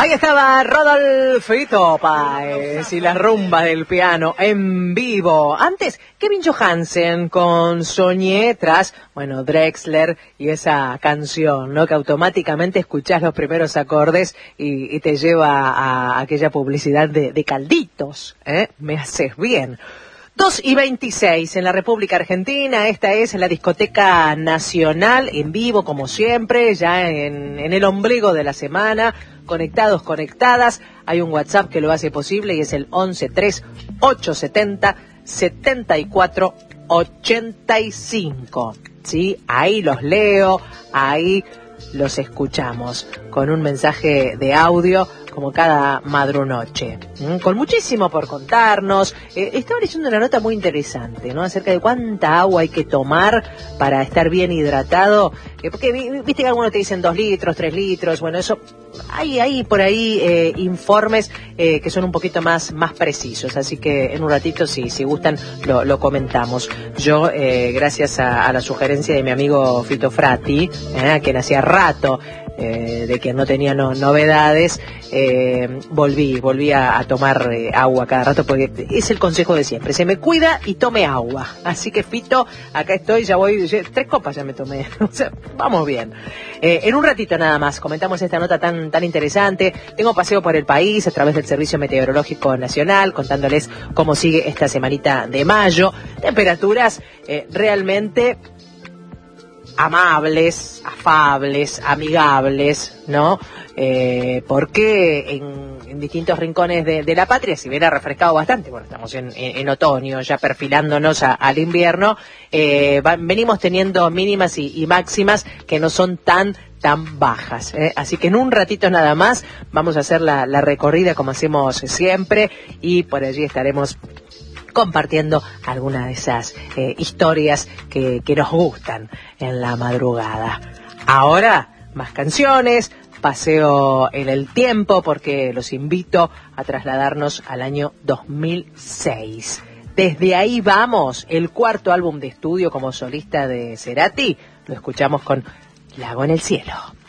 Ahí estaba Rodolfito Páez y la rumba del piano en vivo. Antes, Kevin Johansen con Soñé tras, Drexler y esa canción, ¿no? Que automáticamente escuchás los primeros acordes y te lleva a aquella publicidad de calditos, ¿eh? Me haces bien. 2:26 en la República Argentina. Esta es la Discoteca Nacional en vivo, como siempre, ya en el ombligo de la semana. Conectados, conectadas. Hay un WhatsApp que lo hace posible y es el 113870-7485. ¿Sí? Ahí los leo, ahí los escuchamos con un mensaje de audio como cada madrunoche, con muchísimo por contarnos. Estaba leyendo una nota muy interesante, ¿no? Acerca de cuánta agua hay que tomar para estar bien hidratado, porque viste que algunos te dicen 2 litros, 3 litros, eso, hay por ahí informes que son un poquito más precisos, así que en un ratito, si gustan, lo comentamos. Yo, gracias a la sugerencia de mi amigo Fito Frati, que hacía rato de que no tenía novedades, volví a tomar agua cada rato, porque es el consejo de siempre: se me cuida y tome agua. Así que, Fito, acá estoy, ya voy, 3 copas ya me tomé, o sea, vamos bien. En un ratito nada más comentamos esta nota tan interesante. Tengo paseo por el país a través del Servicio Meteorológico Nacional, contándoles cómo sigue esta semanita de mayo. Temperaturas realmente amables, afables, amigables, ¿no? Porque en distintos rincones de la patria, si bien ha refrescado bastante, estamos en otoño, ya perfilándonos al invierno, venimos teniendo mínimas y máximas que no son tan bajas, así que en un ratito nada más vamos a hacer la recorrida como hacemos siempre, y por allí estaremos compartiendo algunas de esas historias que nos gustan en la madrugada. Ahora, más canciones, paseo en el tiempo, porque los invito a trasladarnos al año 2006. Desde ahí vamos, el 4º álbum de estudio como solista de Cerati, lo escuchamos con Lago en el cielo.